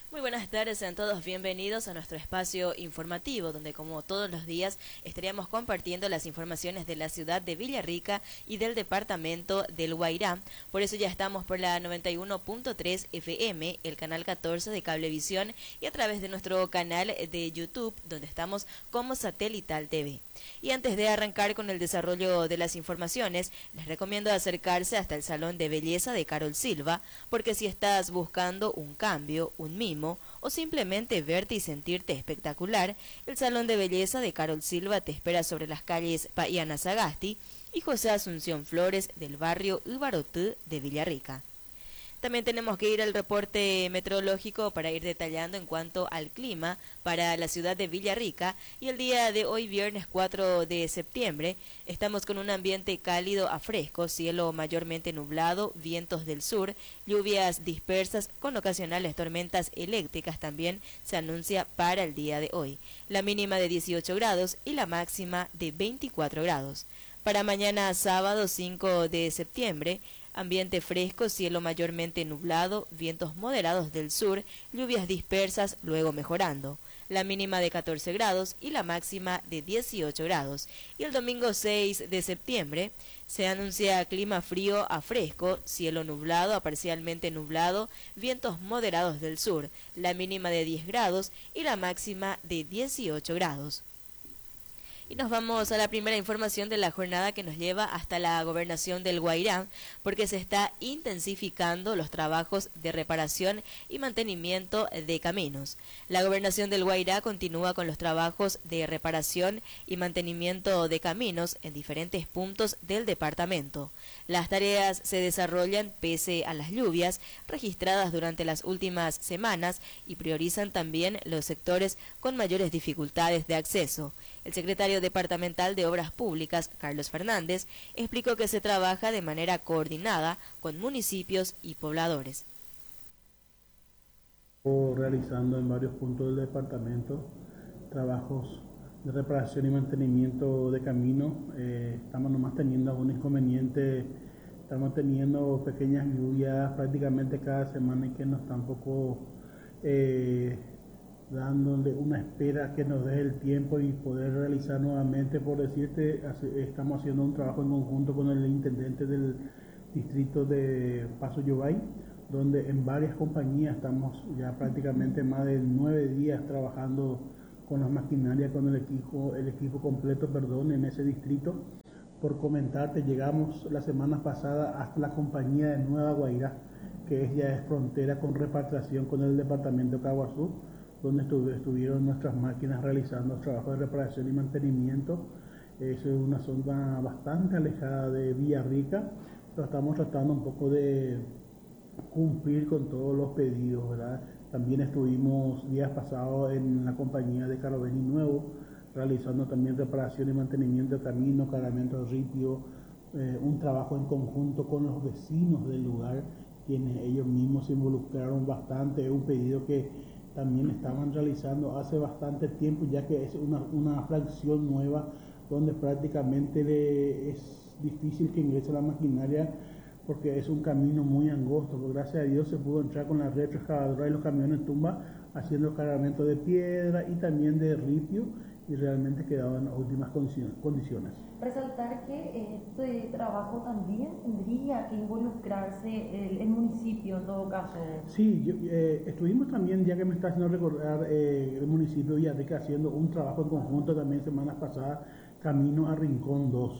Muy buenas tardes, sean todos bienvenidos a nuestro espacio informativo, donde como todos los días estaríamos compartiendo las informaciones de la ciudad de Villarrica y del departamento del Guairá. Por eso ya estamos por la 91.3 FM, el canal 14 de Cablevisión y a través de nuestro canal de YouTube, donde estamos como Satelital TV. Y antes de arrancar con el desarrollo de las informaciones, les recomiendo acercarse hasta el Salón de Belleza de Carol Silva, porque si estás buscando un cambio, un mimo o simplemente verte y sentirte espectacular, el Salón de Belleza de Carol Silva te espera sobre las calles Paiana Sagasti y José Asunción Flores del barrio Ubarotú de Villarrica. También tenemos que ir al reporte meteorológico para ir detallando en cuanto al clima para la ciudad de Villarrica. Y el día de hoy, viernes 4 de septiembre, estamos con un ambiente cálido a fresco, cielo mayormente nublado, vientos del sur, lluvias dispersas con ocasionales tormentas eléctricas también se anuncia para el día de hoy. La mínima de 18 grados y la máxima de 24 grados. Para mañana sábado 5 de septiembre, ambiente fresco, cielo mayormente nublado, vientos moderados del sur, lluvias dispersas, luego mejorando. La mínima de 14 grados y la máxima de 18 grados. Y el domingo 6 de septiembre se anuncia clima frío a fresco, cielo nublado a parcialmente nublado, vientos moderados del sur, la mínima de 10 grados y la máxima de 18 grados. Y nos vamos a la primera información de la jornada que nos lleva hasta la gobernación del Guairá, porque se está intensificando los trabajos de reparación y mantenimiento de caminos. La gobernación del Guairá continúa con los trabajos de reparación y mantenimiento de caminos en diferentes puntos del departamento. Las tareas se desarrollan pese a las lluvias registradas durante las últimas semanas y priorizan también los sectores con mayores dificultades de acceso. El secretario departamental de Obras Públicas, Carlos Fernández, explicó que se trabaja de manera coordinada con municipios y pobladores. Realizando en varios puntos del departamento trabajos de reparación y mantenimiento de camino. Estamos nomás teniendo algún inconveniente, estamos teniendo pequeñas lluvias prácticamente cada semana y que nos está un poco dándole una espera que nos dé el tiempo y poder realizar nuevamente. Por decirte, estamos haciendo un trabajo en conjunto con el intendente del distrito de Paso Yobay, donde en varias compañías estamos ya prácticamente más de 9 días trabajando con las maquinarias, con el equipo completo, en ese distrito. Por comentarte, llegamos la semana pasada hasta la compañía de Nueva Guairá, que ya es frontera con repatriación con el departamento de Caguazú, donde estuvieron nuestras máquinas realizando trabajos de reparación y mantenimiento. Es una zona bastante alejada de Villarrica, pero estamos tratando un poco de cumplir con todos los pedidos, ¿verdad? También estuvimos días pasados en la compañía de Caroveni Nuevo, realizando también reparación y mantenimiento de camino, cargamento de ripio, un trabajo en conjunto con los vecinos del lugar, quienes ellos mismos se involucraron bastante. Es un pedido que también estaban realizando hace bastante tiempo, ya que es una fracción nueva donde prácticamente es difícil que ingrese la maquinaria porque es un camino muy angosto. Pero gracias a Dios se pudo entrar con la retroexcavadora y los camiones tumba haciendo cargamento de piedra y también de ripio, y realmente quedaba en las últimas condiciones. Resaltar que este trabajo también tendría que involucrarse el municipio en todo caso. Sí, estuvimos también, ya que me está haciendo recordar, el municipio de Villarrica haciendo un trabajo en conjunto también semanas pasadas, camino a Rincón 2,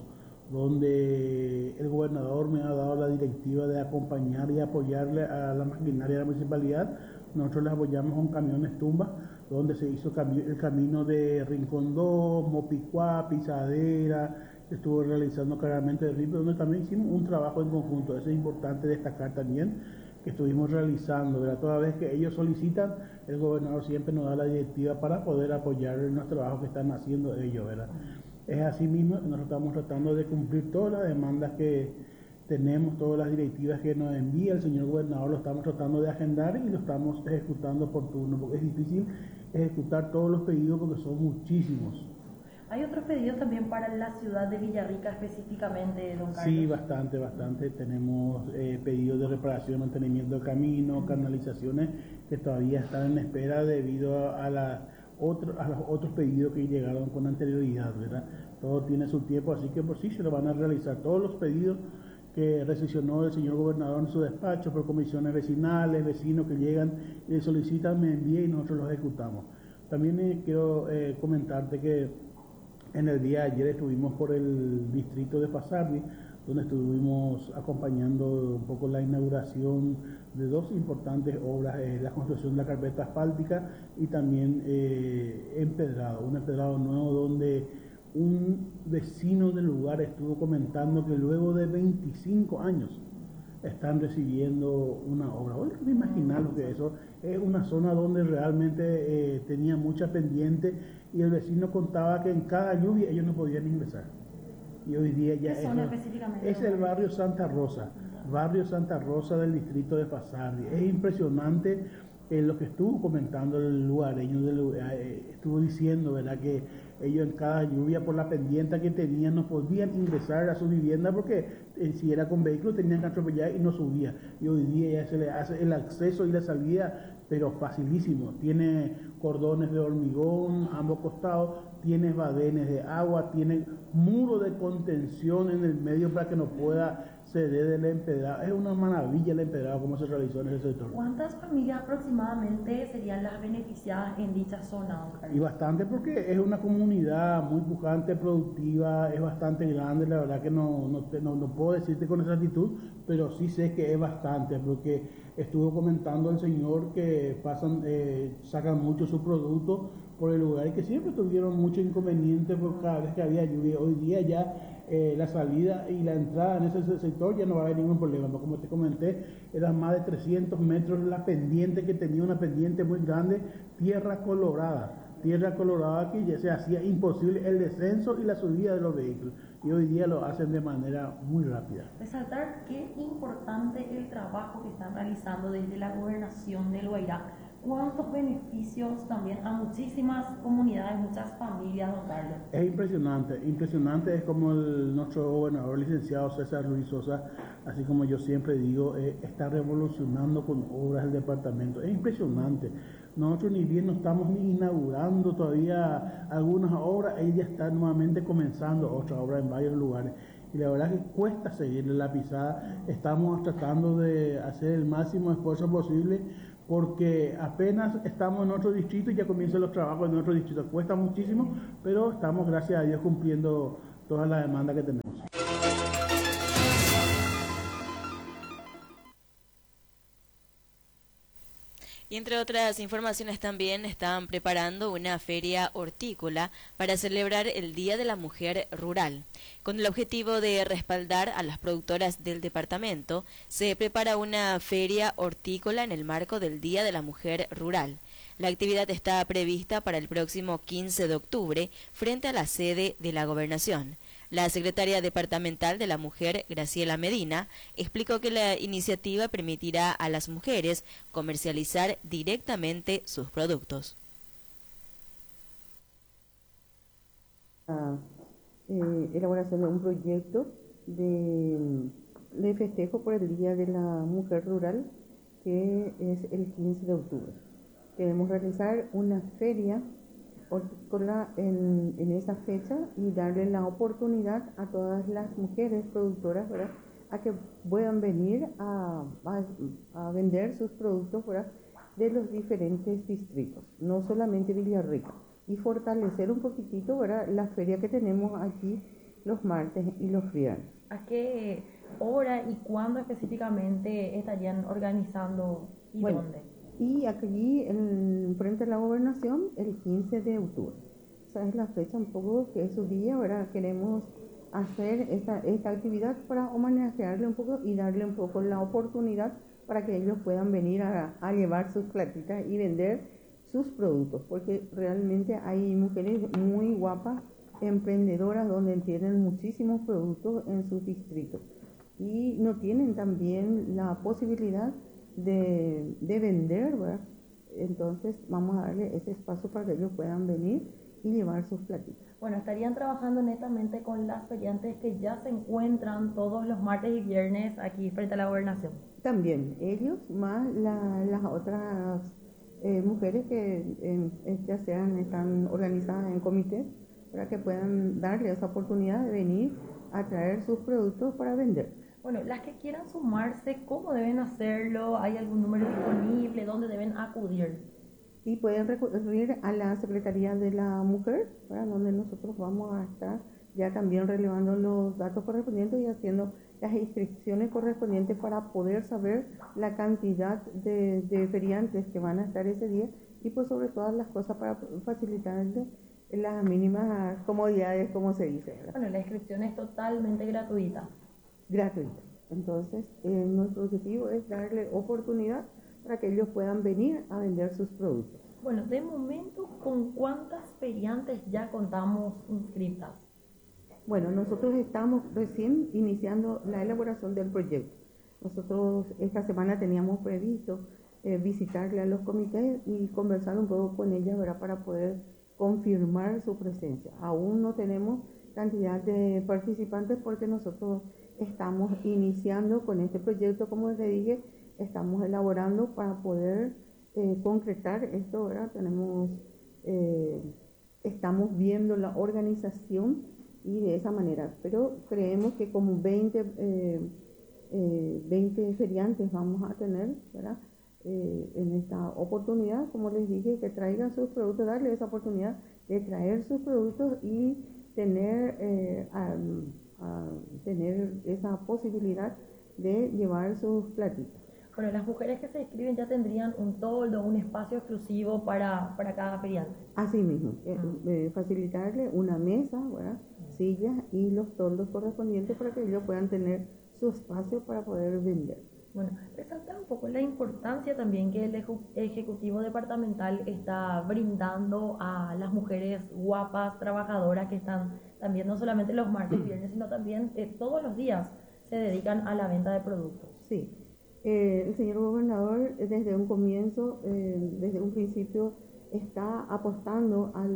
donde el gobernador me ha dado la directiva de acompañar y apoyarle a la maquinaria de la municipalidad. Nosotros les apoyamos con camiones tumba, donde se hizo el camino de Rincón 2, Mopicuá, Pisadera, estuvo realizando cargamento de ripio, donde también hicimos un trabajo en conjunto. Eso es importante destacar también, que estuvimos realizando, ¿verdad? Toda vez que ellos solicitan, el gobernador siempre nos da la directiva para poder apoyar en los trabajos que están haciendo ellos, ¿verdad? Es así mismo, nosotros estamos tratando de cumplir todas las demandas que tenemos, todas las directivas que nos envía el señor gobernador, lo estamos tratando de agendar y lo estamos ejecutando por turno, porque es difícil ejecutar todos los pedidos porque son muchísimos. ¿Hay otros pedidos también para la ciudad de Villarrica específicamente, don Carlos? Sí, bastante. Tenemos pedidos de reparación, mantenimiento de caminos, canalizaciones que todavía están en espera debido a los otros pedidos que llegaron con anterioridad, ¿verdad? Todo tiene su tiempo, así que por sí se lo van a realizar todos los pedidos que recesionó el señor gobernador en su despacho por comisiones vecinales, vecinos que llegan y le solicitan, me envía y nosotros lo ejecutamos. También quiero comentarte que en el día de ayer estuvimos por el distrito de Pasardi, donde estuvimos acompañando un poco la inauguración de dos importantes obras, la construcción de la carpeta asfáltica y también un empedrado nuevo donde un vecino del lugar estuvo comentando que luego de 25 años están recibiendo una obra. Bueno, me imagino lo que eso es una zona donde realmente tenía mucha pendiente y el vecino contaba que en cada lluvia ellos no podían ingresar. Y hoy día ya ¿Qué zona específicamente? es el barrio Santa Rosa del distrito de Pasardi. Es impresionante lo que estuvo comentando el lugareño, estuvo diciendo, ¿verdad?, que ellos en cada lluvia por la pendiente que tenían no podían ingresar a su vivienda porque si era con vehículo tenían que atropellar y no subía. Y hoy día ya se le hace el acceso y la salida, pero facilísimo. Tiene cordones de hormigón a ambos costados, tiene badenes de agua, tiene muro de contención en el medio para que no pueda ceder el empedrado. Es una maravilla el empedrado como se realizó en ese sector. ¿Cuántas familias aproximadamente serían las beneficiadas en dicha zona, don Carlos? Y bastante, porque es una comunidad muy pujante, productiva, es bastante grande. La verdad que no puedo decirte con exactitud, pero sí sé que es bastante, porque estuvo comentando el señor que sacan mucho su producto por el lugar y que siempre tuvieron mucho inconveniente por cada vez que había lluvia. Hoy día ya la salida y la entrada en ese sector ya no va a haber ningún problema. Como te comenté, eran más de 300 metros la pendiente, que tenía una pendiente muy grande, tierra colorada que ya se hacía imposible el descenso y la subida de los vehículos, y hoy día lo hacen de manera muy rápida. Resaltar qué importante el trabajo que están realizando desde la gobernación del Guairá. ¿Cuántos beneficios también a muchísimas comunidades, muchas familias, don Carlos? Es impresionante es como nuestro gobernador licenciado César Luis Sosa, así como yo siempre digo, está revolucionando con obras el departamento. Es impresionante. Nosotros ni bien no estamos ni inaugurando todavía algunas obras, él ya está nuevamente comenzando otra obra en varios lugares. Y la verdad que cuesta seguirle la pisada. Estamos tratando de hacer el máximo esfuerzo posible porque apenas estamos en otro distrito y ya comienzan los trabajos en otro distrito. Cuesta muchísimo, pero estamos, gracias a Dios, cumpliendo todas las demandas que tenemos. Y entre otras informaciones también están preparando una feria hortícola para celebrar el Día de la Mujer Rural. Con el objetivo de respaldar a las productoras del departamento, se prepara una feria hortícola en el marco del Día de la Mujer Rural. La actividad está prevista para el próximo 15 de octubre frente a la sede de la Gobernación. La secretaria departamental de la Mujer, Graciela Medina, explicó que la iniciativa permitirá a las mujeres comercializar directamente sus productos. Elaboración de un proyecto de festejo por el Día de la Mujer Rural, que es el 15 de octubre. Queremos realizar una feria hortícola en esa fecha y darle la oportunidad a todas las mujeres productoras, ¿verdad?, a que puedan venir a vender sus productos, ¿verdad?, de los diferentes distritos, no solamente Villarrica, y fortalecer un poquitito, ¿verdad?, la feria que tenemos aquí los martes y los viernes. ¿A qué hora y cuándo específicamente estarían organizando y dónde? Y aquí, frente a la Gobernación, el 15 de octubre. Esa es la fecha un poco, que es su día, ¿verdad? Queremos hacer esta actividad para homenajearle un poco y darle un poco la oportunidad para que ellos puedan venir a llevar sus platitas y vender sus productos, porque realmente hay mujeres muy guapas, emprendedoras, donde tienen muchísimos productos en sus distritos y no tienen también la posibilidad de vender, ¿verdad? Entonces vamos a darle ese espacio para que ellos puedan venir y llevar sus platitas. Bueno, estarían trabajando netamente con las feriantes que ya se encuentran todos los martes y viernes aquí frente a la gobernación. También ellos, más las otras mujeres que ya sean, están organizadas en comité, para que puedan darle esa oportunidad de venir a traer sus productos para vender. Bueno, las que quieran sumarse, ¿cómo deben hacerlo? ¿Hay algún número disponible? ¿Dónde deben acudir? Y pueden recurrir a la Secretaría de la Mujer, para donde nosotros vamos a estar ya también relevando los datos correspondientes y haciendo las inscripciones correspondientes para poder saber la cantidad de feriantes que van a estar ese día y pues sobre todas las cosas para facilitarles las mínimas comodidades, como se dice, ¿verdad? Bueno, la inscripción es totalmente gratuita. Gratuito. Entonces, nuestro objetivo es darle oportunidad para que ellos puedan venir a vender sus productos. Bueno, de momento, ¿con cuántas feriantes ya contamos inscritas? Bueno, nosotros estamos recién iniciando la elaboración del proyecto. Nosotros esta semana teníamos previsto visitarle a los comités y conversar un poco con ellas, ¿verdad?, para poder confirmar su presencia. Aún no tenemos cantidad de participantes porque nosotros estamos iniciando con este proyecto, como les dije, estamos elaborando para poder concretar esto, ¿verdad? Estamos viendo la organización y de esa manera, pero creemos que como 20 feriantes vamos a tener, ¿verdad? En esta oportunidad, como les dije, que traigan sus productos, darle esa oportunidad de traer sus productos y tener esa posibilidad de llevar sus platitos. Bueno, las mujeres que se inscriben ya tendrían un toldo, un espacio exclusivo para cada feriante. Así mismo, facilitarle una mesa, ¿verdad?, sillas y los toldos correspondientes para que ellos puedan tener su espacio para poder vender. Bueno, resaltar un poco la importancia también que el Ejecutivo Departamental está brindando a las mujeres guapas, trabajadoras, que están también no solamente los martes y viernes, sino también todos los días se dedican a la venta de productos. Sí, el señor gobernador desde un comienzo, desde un principio, está apostando a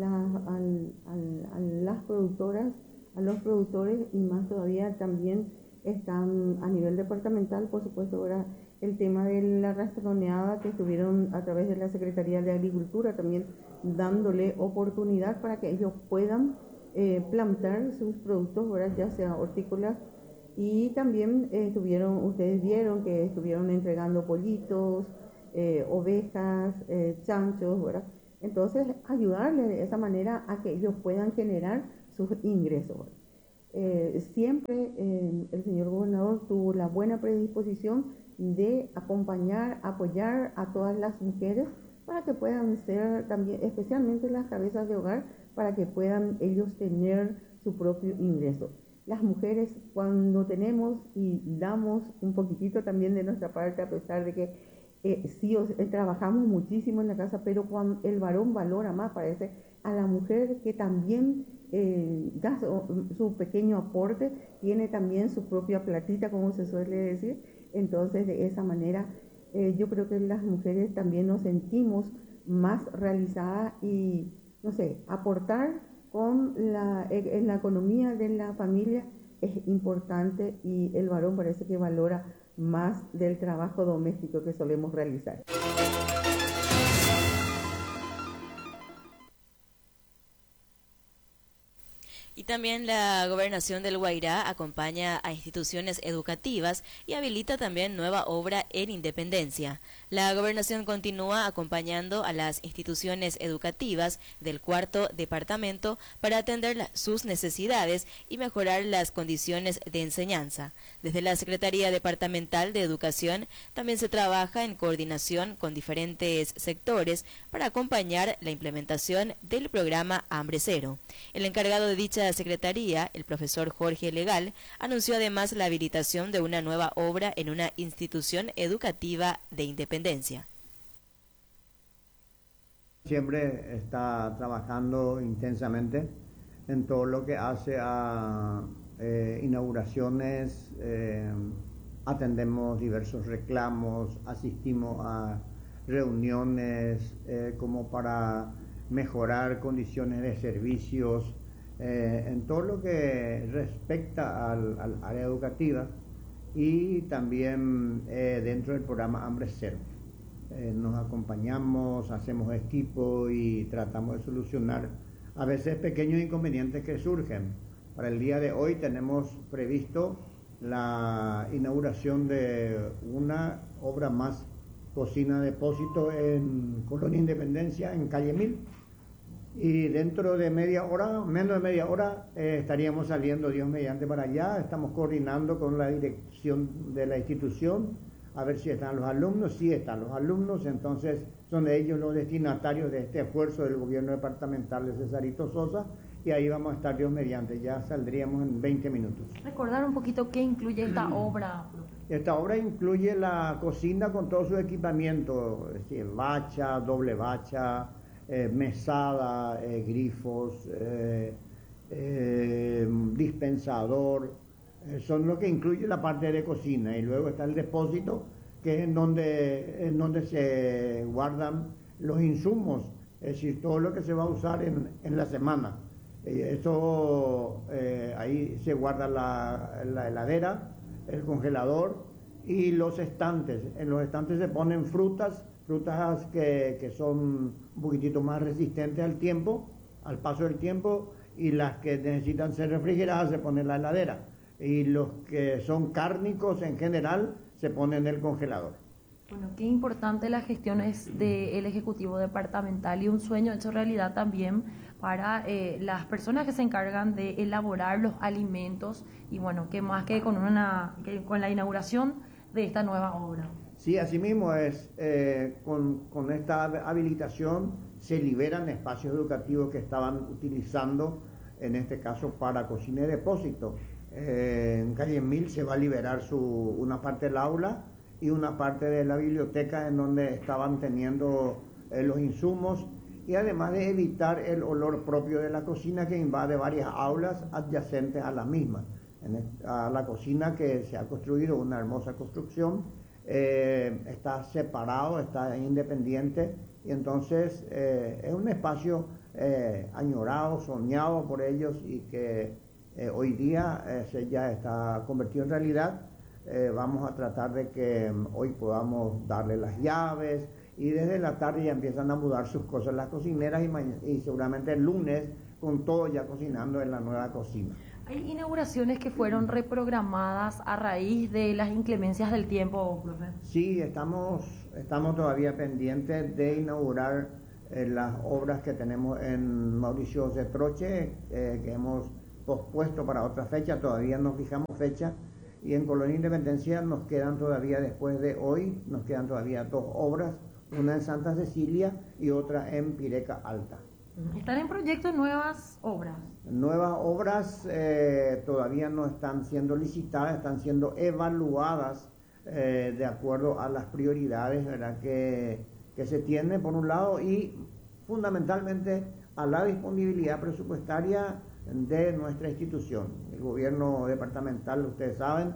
las productoras, a los productores, y más todavía también están a nivel departamental, por supuesto. Ahora el tema de la rastroneada, que estuvieron a través de la Secretaría de Agricultura también dándole oportunidad para que ellos puedan plantar sus productos, ¿verdad?, ya sea hortícolas, y también ustedes vieron que estuvieron entregando pollitos, ovejas, chanchos, ¿verdad? Entonces, ayudarles de esa manera a que ellos puedan generar sus ingresos. Siempre el señor gobernador tuvo la buena predisposición de acompañar, apoyar a todas las mujeres para que puedan ser también, especialmente las cabezas de hogar, para que puedan ellos tener su propio ingreso. Las mujeres, cuando tenemos y damos un poquitito también de nuestra parte, a pesar de que sí trabajamos muchísimo en la casa, pero cuando el varón valora más, parece, a la mujer que también da su pequeño aporte, tiene también su propia platita, como se suele decir. Entonces, de esa manera, yo creo que las mujeres también nos sentimos más realizadas y, no sé, aportar en la economía de la familia es importante, y el varón parece que valora más del trabajo doméstico que solemos realizar. Y también la Gobernación del Guairá acompaña a instituciones educativas y habilita también nueva obra en Independencia. La Gobernación continúa acompañando a las instituciones educativas del cuarto departamento para atender sus necesidades y mejorar las condiciones de enseñanza. Desde la Secretaría Departamental de Educación también se trabaja en coordinación con diferentes sectores para acompañar la implementación del programa Hambre Cero. El encargado de dicha secretaría, el profesor Jorge Legal, anunció además la habilitación de una nueva obra en una institución educativa de Independencia. Siempre está trabajando intensamente en todo lo que hace a inauguraciones, atendemos diversos reclamos, asistimos a reuniones como para mejorar condiciones de servicios, en todo lo que respecta al área educativa y también dentro del programa Hambre Cero. Nos acompañamos, hacemos equipo y tratamos de solucionar a veces pequeños inconvenientes que surgen. Para el día de hoy tenemos previsto la inauguración de una obra más, cocina depósito en Colonia Independencia, en calle 1000. Y dentro de media hora, menos de media hora, estaríamos saliendo, Dios mediante, para allá. Estamos coordinando con la dirección de la institución a ver si están los alumnos. Sí están los alumnos, entonces son ellos los destinatarios de este esfuerzo del gobierno departamental de Cesarito Sosa, y ahí vamos a estar Dios mediante, ya saldríamos en 20 minutos. Recordar un poquito qué incluye esta obra. Esta obra incluye la cocina con todo su equipamiento, es decir, bacha, doble bacha, mesada, grifos, dispensador, son lo que incluye la parte de cocina. Y luego está el depósito, que es en donde se guardan los insumos, es decir, todo lo que se va a usar en la semana. Eso ahí se guarda la heladera, el congelador y los estantes. En los estantes se ponen frutas que son un poquitito más resistentes al tiempo, al paso del tiempo, y las que necesitan ser refrigeradas se ponen en la heladera. Y los que son cárnicos en general se ponen en el congelador. Bueno, qué importante las gestiones del Ejecutivo Departamental y un sueño hecho realidad también para las personas que se encargan de elaborar los alimentos, y bueno, qué más que con la inauguración de esta nueva obra. Sí, así mismo es. Con esta habilitación se liberan espacios educativos que estaban utilizando, en este caso para cocina y depósito. En calle 1000 se va a liberar una parte del aula y una parte de la biblioteca en donde estaban teniendo los insumos, y además de evitar el olor propio de la cocina que invade varias aulas adyacentes a la misma. A la cocina, que se ha construido una hermosa construcción, está separado, está independiente, y entonces es un espacio añorado, soñado por ellos, y que hoy día ya está convertido en realidad. Vamos a tratar de que hoy podamos darle las llaves, y desde la tarde ya empiezan a mudar sus cosas las cocineras, y seguramente el lunes con todo ya cocinando en la nueva cocina. ¿Hay inauguraciones que fueron reprogramadas a raíz de las inclemencias del tiempo, profe? Sí, estamos todavía pendientes de inaugurar las obras que tenemos en Mauricio José Troche, que hemos pospuesto para otra fecha. Todavía no fijamos fecha. Y en Colonia Independencia nos quedan todavía, después de hoy, nos quedan todavía 2 obras, una en Santa Cecilia y otra en Pireca Alta. ¿Están en proyecto nuevas obras? Nuevas obras todavía no están siendo licitadas, están siendo evaluadas de acuerdo a las prioridades, ¿verdad?, que se tienen por un lado, y fundamentalmente a la disponibilidad presupuestaria de nuestra institución. El gobierno departamental, ustedes saben,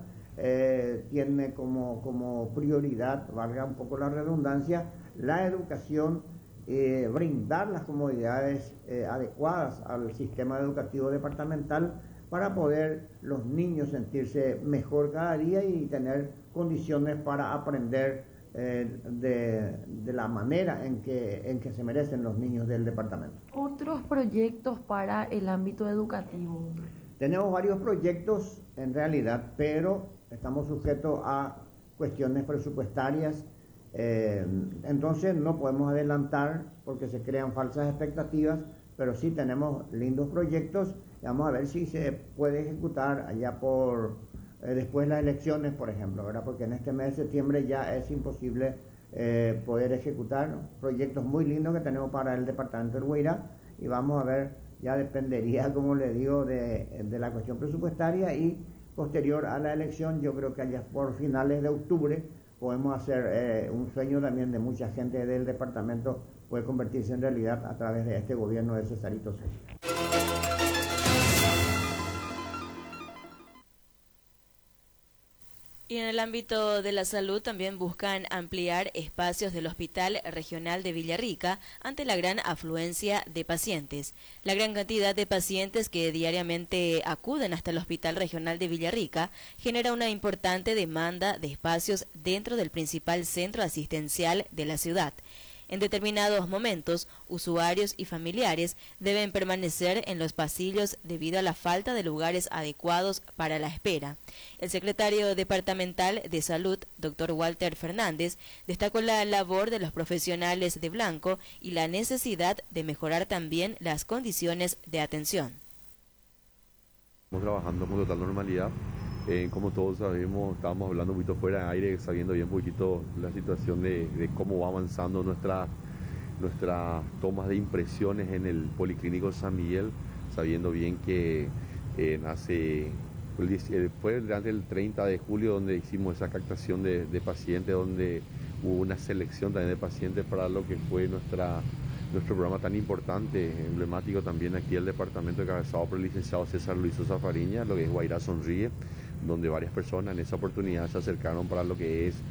tiene como prioridad, valga un poco la redundancia, la educación, brindar las comodidades adecuadas al sistema educativo departamental para poder los niños sentirse mejor cada día y tener condiciones para aprender de la manera en que se merecen los niños del departamento. ¿Otros proyectos para el ámbito educativo? Tenemos varios proyectos en realidad, pero estamos sujetos a cuestiones presupuestarias, entonces no podemos adelantar porque se crean falsas expectativas, pero sí tenemos lindos proyectos, y vamos a ver si se puede ejecutar allá por después de las elecciones, por ejemplo, ¿verdad? Porque en este mes de septiembre ya es imposible poder ejecutar proyectos muy lindos que tenemos para el departamento del Guairá, y vamos a ver, ya dependería, como le digo, de la cuestión presupuestaria, y posterior a la elección, yo creo que allá por finales de octubre podemos hacer un sueño también de mucha gente del departamento, puede convertirse en realidad a través de este gobierno de Cesarito Sosa. Y en el ámbito de la salud también buscan ampliar espacios del Hospital Regional de Villarrica ante la gran afluencia de pacientes. La gran cantidad de pacientes que diariamente acuden hasta el Hospital Regional de Villarrica genera una importante demanda de espacios dentro del principal centro asistencial de la ciudad. En determinados momentos, usuarios y familiares deben permanecer en los pasillos debido a la falta de lugares adecuados para la espera. El secretario departamental de Salud, Dr. Walter Fernández, destacó la labor de los profesionales de blanco y la necesidad de mejorar también las condiciones de atención. Estamos trabajando con total normalidad. Como todos sabemos, estábamos hablando un poquito fuera de aire, sabiendo bien un poquito la situación de cómo va avanzando nuestras tomas de impresiones en el Policlínico San Miguel, sabiendo bien que fue durante el 30 de julio donde hicimos esa captación de pacientes, donde hubo una selección también de pacientes para lo que fue nuestro programa tan importante, emblemático también aquí el departamento encabezado por el licenciado César Luis Sosa Fariña, lo que es Guairá Sonríe, donde varias personas en esa oportunidad se acercaron para lo que es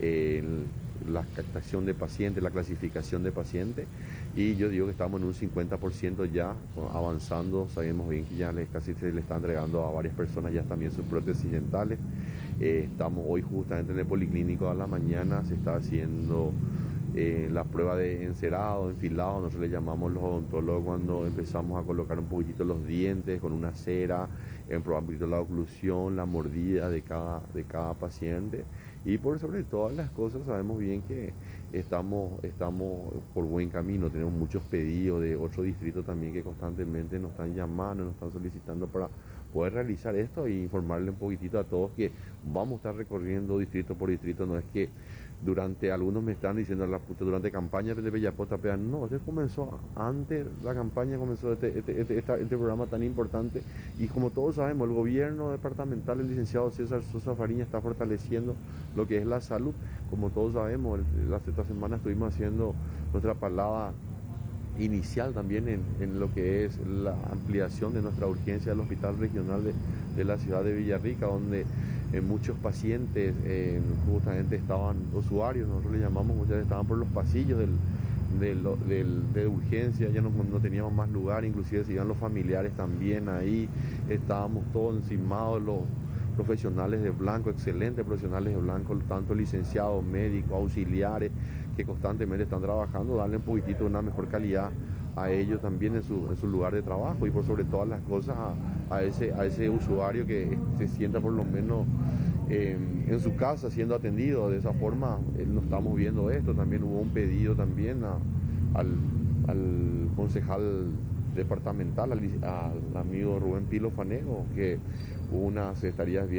la captación de pacientes, la clasificación de pacientes, y yo digo que estamos en un 50% ya avanzando. Sabemos bien que ya casi se le está entregando a varias personas ya también sus prótesis dentales. Estamos hoy justamente en el Policlínico a la mañana, se está haciendo la prueba de encerado, enfilado, nosotros le llamamos los odontólogos cuando empezamos a colocar un poquitito los dientes con una cera, en probar un poquito la oclusión, la mordida de cada paciente, y por sobre todas las cosas sabemos bien que estamos por buen camino. Tenemos muchos pedidos de otros distritos también que constantemente nos están llamando, nos están solicitando para poder realizar esto y informarle un poquitito a todos que vamos a estar recorriendo distrito por distrito. No es que algunos me están diciendo durante campaña de Bellapota, no, esto comenzó antes, la campaña comenzó este programa tan importante, y como todos sabemos, el gobierno departamental, el licenciado César Sosa Fariña, está fortaleciendo lo que es la salud. Como todos sabemos, esta semana estuvimos haciendo nuestra palabra inicial también en lo que es la ampliación de nuestra urgencia del Hospital Regional de la ciudad de Villarrica, donde muchos pacientes justamente estaban, usuarios, nosotros le llamamos, muchas veces estaban por los pasillos de urgencia, ya no teníamos más lugar, inclusive se iban los familiares también ahí, estábamos todos encimados, los profesionales de blanco, excelentes profesionales de blanco, tanto licenciados, médicos, auxiliares, que constantemente están trabajando, darle un poquitito una mejor calidad a ellos también en su lugar de trabajo, y por sobre todas las cosas a ese usuario que se sienta por lo menos en su casa siendo atendido. De esa forma no estamos viendo esto. También hubo un pedido también al concejal departamental, al amigo Rubén Pilo Fanego, que hubo unas estarías bien